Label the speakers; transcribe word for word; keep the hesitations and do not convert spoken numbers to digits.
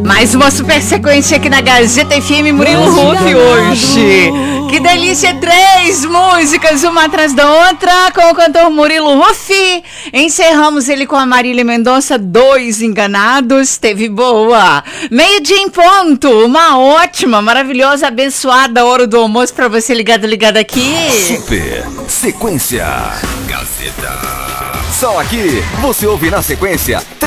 Speaker 1: Mais uma super sequência aqui na Gazeta F M, Murilo Huff hoje. Que delícia, três músicas, uma atrás da outra, com o cantor Murilo Huff. Encerramos ele com a Marília Mendonça, Dois Enganados, teve boa. Meio-dia em ponto, uma ótima, maravilhosa, abençoada hora do almoço pra você ligado, ligado aqui.
Speaker 2: Super Sequência Gazeta. Só aqui você ouve na sequência três